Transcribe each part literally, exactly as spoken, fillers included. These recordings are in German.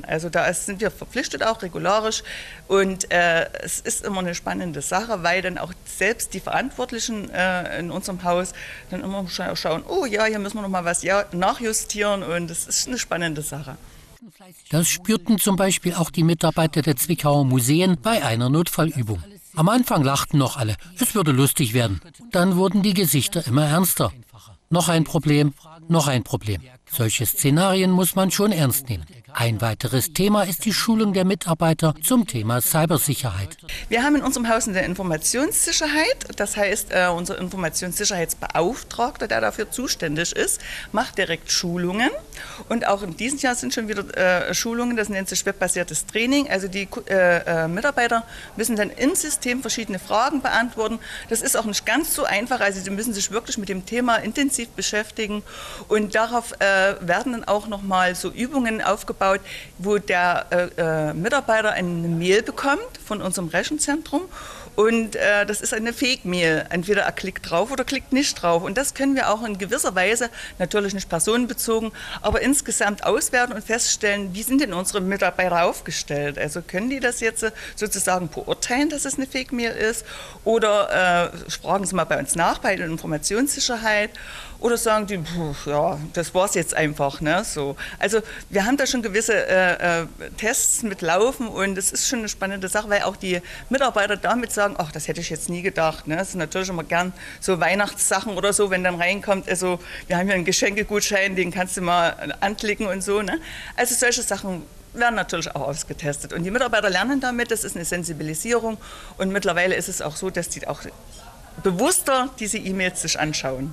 Also da ist, sind wir verpflichtet auch regularisch und äh, es ist immer eine spannende Sache, weil dann auch selbst die Verantwortlichen äh, in unserem Haus dann immer schauen, oh ja, hier müssen wir noch mal was ja, nachjustieren und es ist eine spannende Sache. Das spürten zum Beispiel auch die Mitarbeiter der Zwickauer Museen bei einer Notfallübung. Am Anfang lachten noch alle, es würde lustig werden. Dann wurden die Gesichter immer ernster. Noch ein Problem, noch ein Problem. Solche Szenarien muss man schon ernst nehmen. Ein weiteres Thema ist die Schulung der Mitarbeiter zum Thema Cybersicherheit. Wir haben in unserem Haus eine Informationssicherheit. Das heißt, äh, unser Informationssicherheitsbeauftragter, der dafür zuständig ist, macht direkt Schulungen. Und auch in diesem Jahr sind schon wieder äh, Schulungen, das nennt sich webbasiertes Training. Also die äh, äh, Mitarbeiter müssen dann im System verschiedene Fragen beantworten. Das ist auch nicht ganz so einfach. Also sie müssen sich wirklich mit dem Thema intensiv beschäftigen. Und darauf äh, werden dann auch nochmal so Übungen aufgebaut, wo der äh, äh, Mitarbeiter eine Mail bekommt von unserem Rechenzentrum und äh, das ist eine Fake-Mail. Entweder er klickt drauf oder klickt nicht drauf und das können wir auch in gewisser Weise, natürlich nicht personenbezogen, aber insgesamt auswerten und feststellen, wie sind denn unsere Mitarbeiter aufgestellt. Also können die das jetzt sozusagen beurteilen, dass es eine Fake-Mail ist oder äh, fragen Sie mal bei uns nach, bei der Informationssicherheit. Oder sagen die, pf, ja, das war's jetzt einfach, ne? So. Also wir haben da schon gewisse äh, äh, Tests mitlaufen und es ist schon eine spannende Sache, weil auch die Mitarbeiter damit sagen, ach, das hätte ich jetzt nie gedacht. Ne? Das sind natürlich immer gern so Weihnachtssachen oder so, wenn dann reinkommt, also wir haben hier einen Geschenkegutschein, den kannst du mal anklicken und so. Ne? Also solche Sachen werden natürlich auch ausgetestet und die Mitarbeiter lernen damit, das ist eine Sensibilisierung und mittlerweile ist es auch so, dass die auch bewusster diese E-Mails sich anschauen.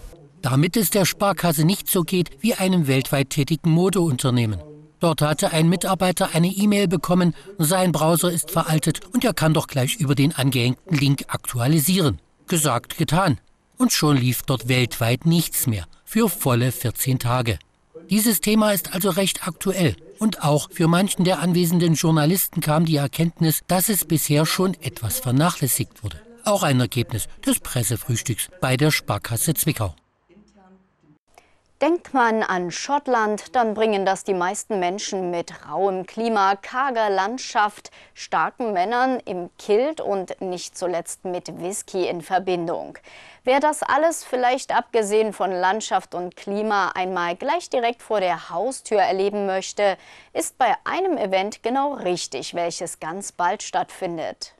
Damit es der Sparkasse nicht so geht wie einem weltweit tätigen Modeunternehmen. Dort hatte ein Mitarbeiter eine E-Mail bekommen, sein Browser ist veraltet und er kann doch gleich über den angehängten Link aktualisieren. Gesagt, getan. Und schon lief dort weltweit nichts mehr, für volle vierzehn Tage. Dieses Thema ist also recht aktuell. Und auch für manchen der anwesenden Journalisten kam die Erkenntnis, dass es bisher schon etwas vernachlässigt wurde. Auch ein Ergebnis des Pressefrühstücks bei der Sparkasse Zwickau. Denkt man an Schottland, dann bringen das die meisten Menschen mit rauem Klima, karger Landschaft, starken Männern im Kilt und nicht zuletzt mit Whisky in Verbindung. Wer das alles vielleicht abgesehen von Landschaft und Klima einmal gleich direkt vor der Haustür erleben möchte, ist bei einem Event genau richtig, welches ganz bald stattfindet.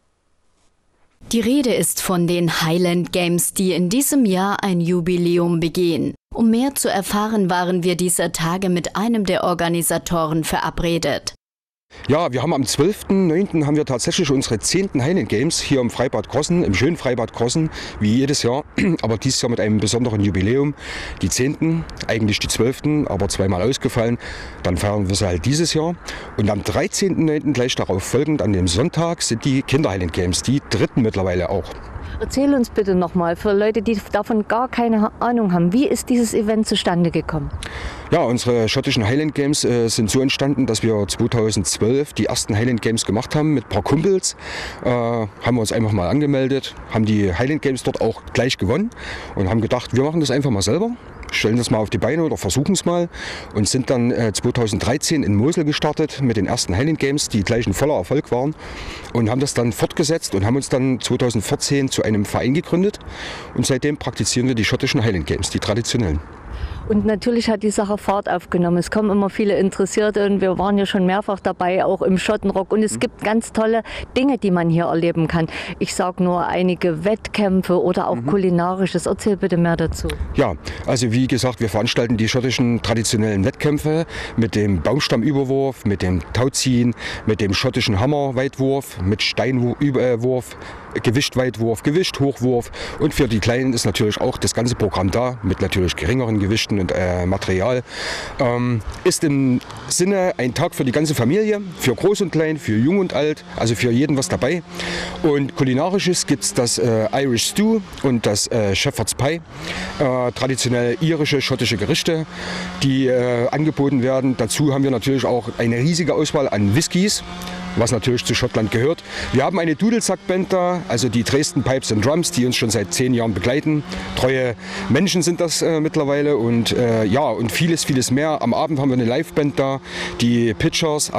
Die Rede ist von den Highland Games, die in diesem Jahr ein Jubiläum begehen. Um mehr zu erfahren, waren wir dieser Tage mit einem der Organisatoren verabredet. Ja, wir haben am zwölften neunten haben wir tatsächlich unsere zehnten Highland Games hier im Freibad Grossen, im schönen Freibad Grossen, wie jedes Jahr, aber dieses Jahr mit einem besonderen Jubiläum. Die zehnten, eigentlich die zwölften, aber zweimal ausgefallen. Dann feiern wir sie halt dieses Jahr. Und am dreizehnten neunten gleich darauf folgend, an dem Sonntag, sind die Kinder Highland Games, die dritten mittlerweile auch. Erzähl uns bitte nochmal, für Leute, die davon gar keine Ahnung haben, wie ist dieses Event zustande gekommen? Ja, unsere schottischen Highland Games äh, sind so entstanden, dass wir zweitausendzwölf die ersten Highland Games gemacht haben mit ein paar Kumpels. Äh, haben wir uns einfach mal angemeldet, haben die Highland Games dort auch gleich gewonnen und haben gedacht, wir machen das einfach mal selber. Stellen das mal auf die Beine oder versuchen es mal und sind dann äh, zweitausenddreizehn in Mosel gestartet mit den ersten Highland Games, die gleich ein voller Erfolg waren und haben das dann fortgesetzt und haben uns dann zweitausendvierzehn zu einem Verein gegründet und seitdem praktizieren wir die schottischen Highland Games, die traditionellen. Und natürlich hat die Sache Fahrt aufgenommen. Es kommen immer viele Interessierte und wir waren ja schon mehrfach dabei, auch im Schottenrock. Und es mhm. gibt ganz tolle Dinge, die man hier erleben kann. Ich sage nur einige Wettkämpfe oder auch mhm. kulinarisches. Erzähl bitte mehr dazu. Ja, also wie gesagt, wir veranstalten die schottischen traditionellen Wettkämpfe mit dem Baumstammüberwurf, mit dem Tauziehen, mit dem schottischen Hammerweitwurf, mit Steinwurf, Gewichtweitwurf, Gewichthochwurf. Und für die Kleinen ist natürlich auch das ganze Programm da, mit natürlich geringeren Gewichten und äh, Material. Ähm, ist im Sinne ein Tag für die ganze Familie, für Groß und Klein, für Jung und Alt, also für jeden was dabei. Und kulinarisches gibt es das äh, Irish Stew und das äh, Shepherd's Pie, äh, traditionell irische, schottische Gerichte, die äh, angeboten werden. Dazu haben wir natürlich auch eine riesige Auswahl an Whiskys, was natürlich zu Schottland gehört. Wir haben eine Dudelsack-Band da, also die Dresden Pipes and Drums, die uns schon seit zehn Jahren begleiten. Treue Menschen sind das äh, mittlerweile und äh, ja, und vieles, vieles mehr. Am Abend haben wir eine Liveband da, die Pitchers.